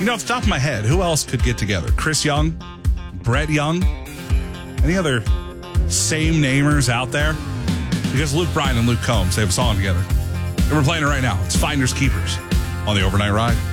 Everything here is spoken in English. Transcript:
Off the top of my head, who else could get together? Chris Young, Brett Young, any other same-namers out there? Because Luke Bryan and Luke Combs, they have a song together. And we're playing it right now. It's Finders Keepers on the Overnight Ride.